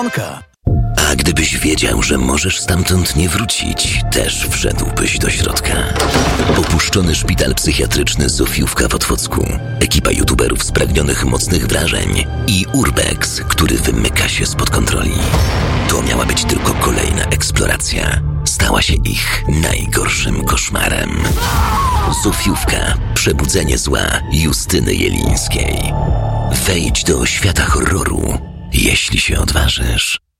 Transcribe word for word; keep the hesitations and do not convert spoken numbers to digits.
A gdybyś wiedział, że możesz stamtąd nie wrócić, też wszedłbyś do środka. Opuszczony szpital psychiatryczny Zofiówka w Otwocku, ekipa youtuberów spragnionych mocnych wrażeń i urbex, który wymyka się spod kontroli. To miała być tylko kolejna eksploracja. Stała się ich najgorszym koszmarem. Zofiówka. Przebudzenie zła Justyny Jelińskiej. Wejdź do świata horroru, jeśli się odważysz.